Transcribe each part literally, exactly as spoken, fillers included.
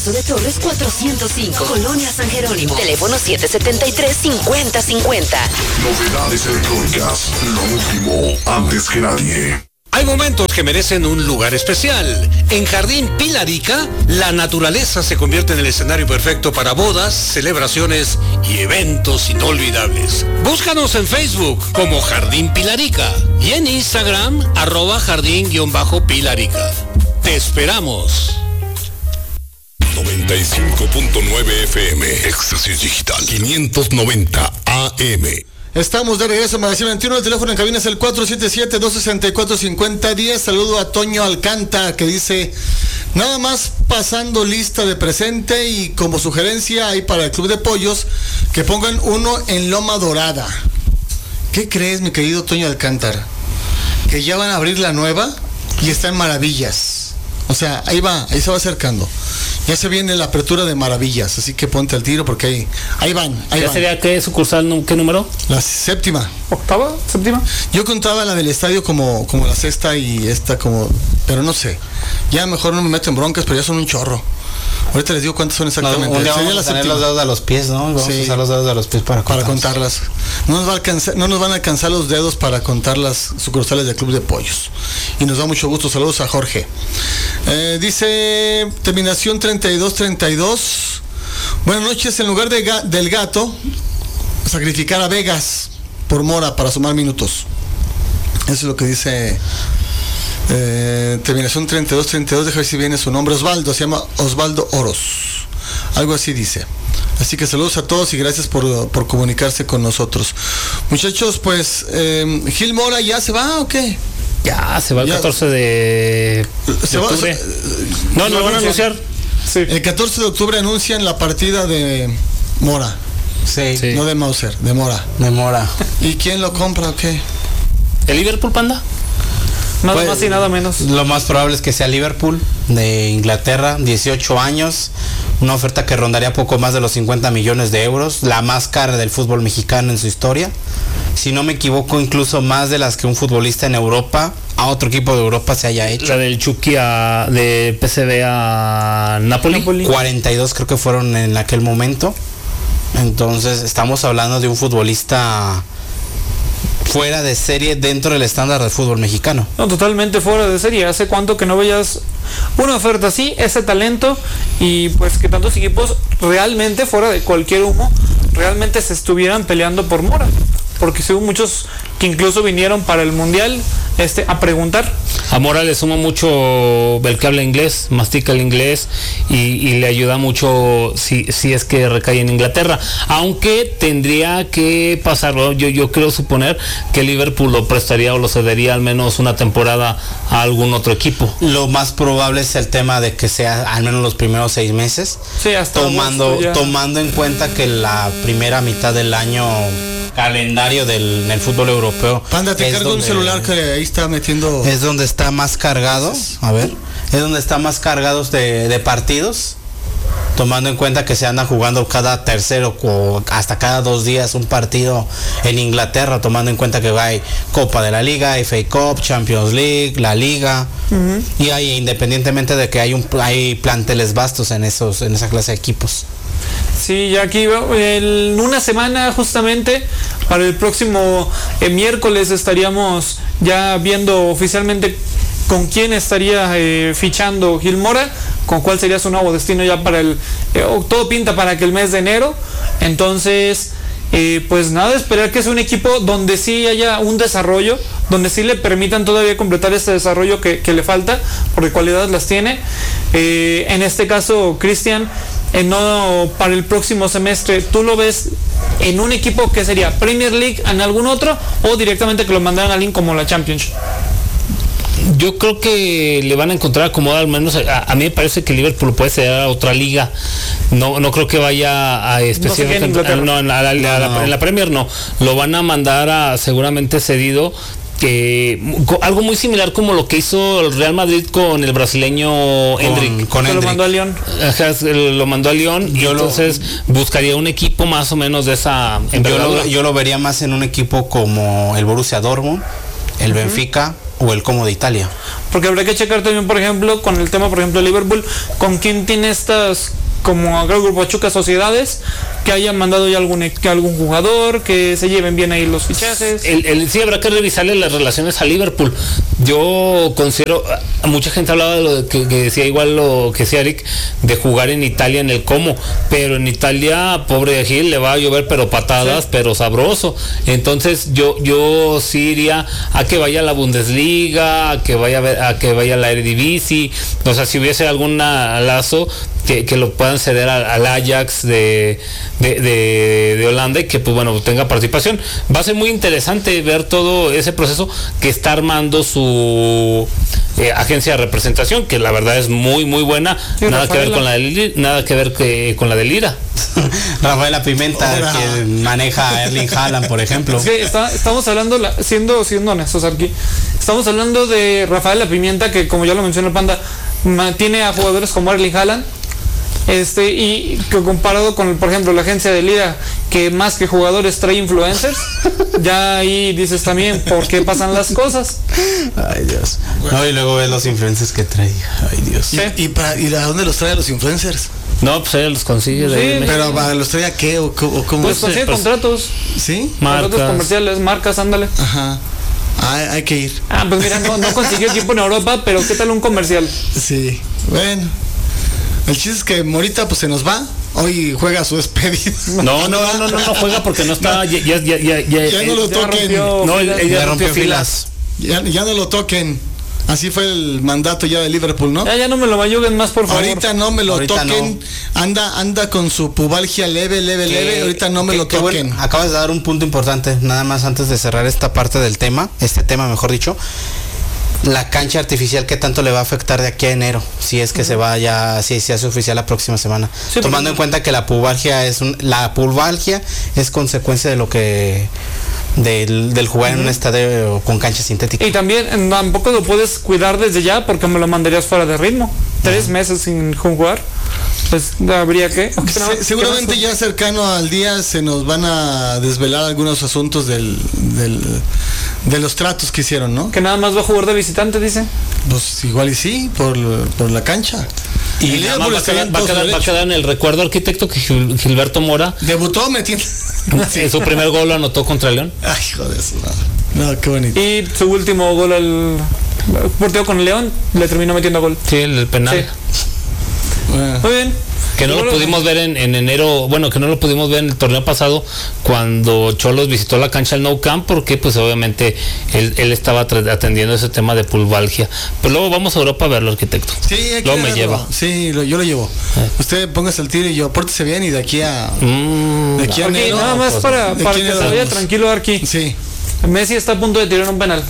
de Torres cuatrocientos cinco, Colonia San Jerónimo. Teléfono siete setenta y tres, cincuenta cincuenta. Novedades electrónicas, lo último, antes que nadie. Hay momentos que merecen un lugar especial. En Jardín Pilarica, la naturaleza se convierte en el escenario perfecto para bodas, celebraciones y eventos inolvidables. Búscanos en Facebook como Jardín Pilarica y en Instagram, arroba jardín-pilarica. Te esperamos. noventa y cinco punto nueve F M, Éxtasis Digital, quinientos noventa A M. Estamos de regreso en Magazine veintiuno, el teléfono en cabina es el cuatro siete siete, dos seis cuatro, cinco cero uno cero. Saludo a Toño Alcántara que dice, nada más pasando lista de presente y como sugerencia hay para el Club de Pollos que pongan uno en Loma Dorada. ¿Qué crees, mi querido Toño Alcántara? Que ya van a abrir la nueva y está en Maravillas. O sea, ahí va, ahí se va acercando. Ya se viene la apertura de Maravillas, así que ponte al tiro porque ahí, ahí van, ahí ¿Ya van. sería qué sucursal, qué número? La séptima. ¿Octava? ¿Séptima? Yo contaba la del estadio como, como la sexta y esta como, pero no sé. Ya mejor no me meto en broncas, pero ya son un chorro. Ahorita les digo cuántas son exactamente. No, un día Sería vamos la a tener séptima. los dedos a los pies, ¿no? Vamos Sí. a usar los dedos a los pies para Para contarlos. contarlas. No nos, va a alcanzar, no nos van a alcanzar los dedos para contar las sucursales del Club de Pollos. Y nos da mucho gusto. Saludos a Jorge. Eh, dice terminación treinta y dos treinta y dos. Buenas noches. En lugar de ga- del gato, sacrificar a Vegas por Mora para sumar minutos. Eso es lo que dice eh, terminación treinta y dos treinta y dos. Deja ver si viene su nombre. Osvaldo, se llama Osvaldo Oros. Algo así dice. Así que saludos a todos y gracias por, por comunicarse con nosotros. Muchachos, pues, eh, Gil Mora ya se va o qué? Ya, se va el Ya. catorce de, Se de va, octubre. se- no, no lo van a anunciar. Sí. El catorce de octubre anuncian la partida de Mora, Sí, Sí. no de Mauser, de Mora. demora. ¿Y quién lo compra o qué? ¿El Liverpool, Panda? Nada Pues, más y nada menos. Lo más probable es que sea Liverpool, de Inglaterra, dieciocho años, una oferta que rondaría poco más de los cincuenta millones de euros, la más cara del fútbol mexicano en su historia. Si no me equivoco, incluso más de las que un futbolista en Europa, a otro equipo de Europa se haya hecho. La del Chucky a, de P S V a Napoli. Napoli. cuarenta y dos creo que fueron en aquel momento. Entonces estamos hablando de un futbolista fuera de serie dentro del estándar del fútbol mexicano. No, totalmente fuera de serie. ¿Hace cuánto que no veías una oferta así, ese talento y pues que tantos equipos realmente fuera de cualquier humo, realmente se estuvieran peleando por Mora? Porque sí hubo muchos que incluso vinieron para el Mundial este, a preguntar. A Mora le suma mucho el que habla inglés, mastica el inglés y, y le ayuda mucho si, si es que recae en Inglaterra. Aunque tendría que pasarlo, yo, yo creo suponer que Liverpool lo prestaría o lo cedería al menos una temporada a algún otro equipo. Lo más probable es el tema de que sea al menos los primeros seis meses. Sí, hasta tomando, agosto ya. tomando en cuenta que la primera mitad del año calendario del, del fútbol europeo Panda, te es cargo un donde- celular que ahí está metiendo. es donde está más cargado, a ver, es donde está más cargados de, de partidos, tomando en cuenta que se andan jugando cada tercero o hasta cada dos días un partido en Inglaterra, tomando en cuenta que hay Copa de la Liga, F A Cup, Champions League, la Liga, uh-huh. y hay, independientemente de que hay un hay planteles vastos en esos en esa clase de equipos. Sí, ya aquí en una semana justamente para el próximo eh, miércoles estaríamos ya viendo oficialmente con quién estaría eh, fichando Gil Mora, con cuál sería su nuevo destino ya para el eh, todo pinta para que el mes de enero. Entonces eh, pues nada, esperar que sea un equipo donde sí haya un desarrollo, donde sí le permitan todavía completar este desarrollo que, que le falta, porque cualidades las tiene. Eh, en este caso, Cristian, eh, no para el próximo semestre, ¿tú lo ves en un equipo que sería Premier League, en algún otro, o directamente que lo mandaran a alguien como la Championship? Yo creo que le van a encontrar acomodo, al menos a, a mí me parece que Liverpool puede ser a otra liga. No no creo que vaya a especialmente no, en, no, en, la, la, la, la, en la Premier no. Lo van a mandar a seguramente cedido. Que algo muy similar como lo que hizo el Real Madrid con el brasileño Endrick. Con, con lo mandó a Lyon. Ajá, lo mandó a Lyon y entonces lo, buscaría un equipo más o menos de esa yo lo, yo lo vería más en un equipo como el Borussia Dortmund, el uh-huh. Benfica o el Como de Italia. Porque habrá que checar también, por ejemplo, con el tema, por ejemplo, de Liverpool, con quién tiene estas, como Grupo Pachuca, sociedades, que hayan mandado ya algún, que algún jugador, que se lleven bien ahí los fichajes. El, el, sí, habrá que revisarle las relaciones a Liverpool. Yo considero, mucha gente hablaba de lo que, que decía igual lo que decía Eric, de jugar en Italia en el Como, pero en Italia, pobre de Gil, le va a llover pero patadas, sí. pero sabroso. Entonces yo yo sí iría a que vaya a la Bundesliga, a que vaya a, ver, a que vaya a la Eredivisie, o sea, si hubiese algún lazo que, que lo puedan ceder al, al Ajax de, de, de, de Holanda y que pues bueno tenga participación. Va a ser muy interesante ver todo ese proceso que está armando su eh, agencia de representación, que la verdad es muy muy buena, sí, nada Rafaela. que ver con la de nada que ver que, con la de Lira. Rafaela Pimenta, Hola. que maneja a Erling Haaland, por ejemplo. Es que está, estamos hablando, la, siendo siendo honestos aquí, estamos hablando de Rafaela Pimenta, que como ya lo mencionó el Panda, tiene a jugadores como Erling Haaland, este y que comparado con, por ejemplo, la agencia de Lira, que más que jugadores trae influencers, ya ahí dices también por qué pasan las cosas. Ay, Dios. Bueno. No, y luego ves los influencers que trae. Ay, Dios. ¿Sí? ¿Y, y, para, ¿Y a dónde los trae los influencers? No, pues ella los consigue. Sí, de pero ¿para los trae a qué o, o cómo? Pues consigue pues, contratos. ¿Sí? Marcas. Contratos comerciales, marcas, ándale. Ajá. Hay, hay que ir. Ah, pues mira, no, no consiguió equipo en Europa, pero ¿qué tal un comercial? Sí, bueno. El chiste es que Morita pues se nos va. Hoy juega su despedida. No, no, no, no, no, no juega porque no está. Ya, ya, ya, ya, ya, ya no lo ya toquen. Rompió, no, ya, ella ya rompió, rompió filas. filas. Ya, ya no lo toquen. Así fue el mandato ya de Liverpool, ¿no? Ya, ya no me lo mayuguen más, por favor. Ahorita no me lo Ahorita toquen. No. Anda, anda con su pubalgia leve, leve, que, leve. Ahorita no me que, lo que toquen. Bueno, acabas de dar un punto importante, nada más antes de cerrar esta parte del tema, este tema mejor dicho. La cancha artificial, ¿qué tanto le va a afectar de aquí a enero? Si es que uh-huh. se vaya, si se hace oficial la próxima semana. Sí, tomando en cuenta que la pubalgia es un, la pubalgia es consecuencia de lo que del, del jugar uh-huh. en un estadio con cancha sintética. Y también tampoco lo puedes cuidar desde ya porque me lo mandarías fuera de ritmo. Tres uh-huh. meses sin jugar. Pues habría que. Se, seguramente ya cercano al día se nos van a desvelar algunos asuntos del, del de los tratos que hicieron, ¿no? Que nada más va a jugar de visitante, dice. Pues igual y sí, por, por la cancha. Y nada más va a, quedar, va, a quedar, va a quedar en el recuerdo, arquitecto, que Gil, Gilberto Mora debutó metiendo sí. su primer gol lo anotó contra León. Ay, joder, no, qué bonito. Y su último gol al porteo con León le terminó metiendo gol. Sí, el, el penal. Sí. Bueno. Muy bien. Que no lo pudimos ver en, en enero, bueno, que no lo pudimos ver en el torneo pasado cuando Cholos visitó la cancha del Nou Camp, porque pues obviamente él, él estaba atendiendo ese tema de pulvalgia. Pero luego vamos a Europa a verlo, arquitecto. Sí, hay que luego me verlo. lleva. Sí, lo, yo lo llevo. Eh. Usted póngase el tiro y yo, pórtese bien y de aquí a... Mm, de aquí a okay, enero. Nada más pues, para, para que se vaya tranquilo aquí. Sí. Messi está a punto de tirar un penal.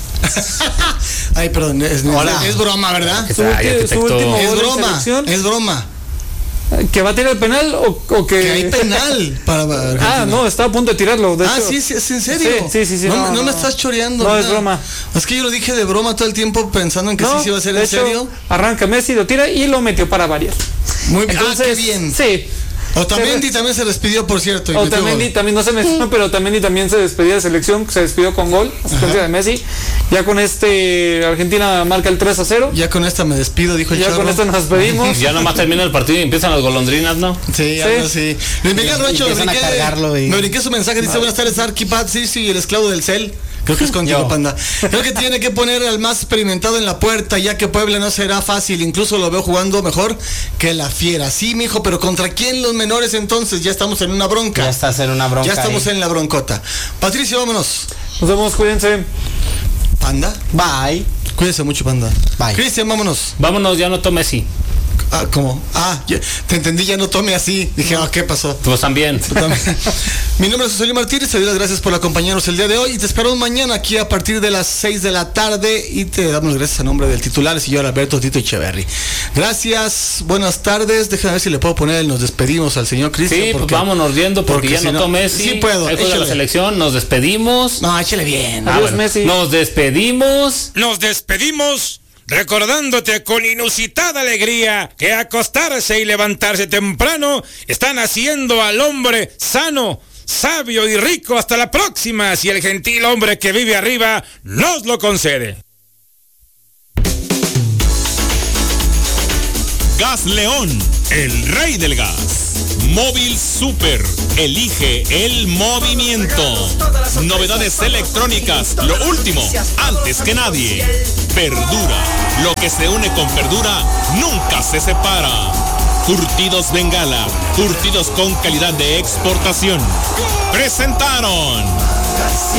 Ay, perdón, es, es, es broma, ¿verdad? Su, ulti, su último es gol broma, es broma. ¿Que va a tirar el penal o, o que... que hay penal para Argentina? Ah, no, está a punto de tirarlo. De ah, hecho. sí, sí, es en serio. Sí, sí, sí. No, no, no, no me estás choreando. No, nada. es broma. Es que yo lo dije de broma todo el tiempo pensando en que no, sí se iba a hacer en hecho, serio. Arranca Messi, lo tira y lo metió para variar. Muy bien. Entonces, ah, qué bien. Sí. Otamendi se... también se despidió, por cierto. Y Otamendi también no se mencionó, pero Otamendi también se despidió de selección, se despidió con gol, asistencia de Messi. Ya con este, Argentina marca el tres a cero. Ya con esta me despido, dijo el Ya chorro. con esto nos despedimos. Ya nomás termina el partido y empiezan las golondrinas, ¿no? Sí, sí. Algo así. Luis Miguel Rocho, me brinqué, y... me brinqué su mensaje, dice, buenas tardes, Arquipad, sí, sí, el esclavo del cel. Creo que es contigo, Panda. Creo que tiene que poner al más experimentado en la puerta, ya que Puebla no será fácil. Incluso lo veo jugando mejor que la Fiera. Sí, mijo, pero ¿contra quién los menores entonces? Ya estamos en una bronca. Ya estás en una bronca. Ya estamos ahí. en la broncota. Patricio, vámonos. Nos vemos, cuídense. Panda. Bye. Cuídense mucho, Panda. Bye. Cristian, vámonos. Vámonos, ya no tome así. Ah, ¿cómo? Ah, ya, te entendí, ya no tome así. Dije, ah, ¿qué pasó? Pues también. también. Mi nombre es José Martínez, te doy las gracias por acompañarnos el día de hoy y te esperamos mañana aquí a partir de las seis de la tarde y te damos las gracias a nombre del titular, el señor Alberto Tito Echeverry. Gracias, buenas tardes. Déjame ver si le puedo poner el nos despedimos al señor Cristian. Sí, porque, pues vámonos riendo porque, porque ya si no tome Messi. Sí puedo. Ahí juega la selección, nos despedimos. No, échale bien. Ah, bueno. Messi. Nos despedimos. Nos despedimos. Recordándote con inusitada alegría que acostarse y levantarse temprano están haciendo al hombre sano, sabio y rico. Hasta la próxima, si el gentil hombre que vive arriba nos lo concede. Gas León, el rey del gas. Móvil Super, elige el movimiento. Novedades electrónicas, lo último, antes que nadie. Perdura, lo que se une con Perdura nunca se separa. Curtidos Bengala, curtidos con calidad de exportación. Presentaron